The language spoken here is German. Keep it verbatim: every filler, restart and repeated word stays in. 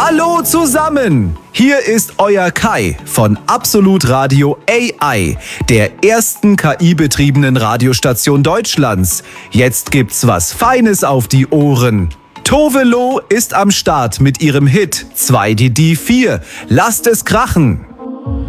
Hallo zusammen! Hier ist euer Kai von Absolut Radio A I, der ersten K I-betriebenen Radiostation Deutschlands. Jetzt gibt's was Feines auf die Ohren. Tove Lo ist am Start mit ihrem Hit zwei D D vier. Lasst es krachen!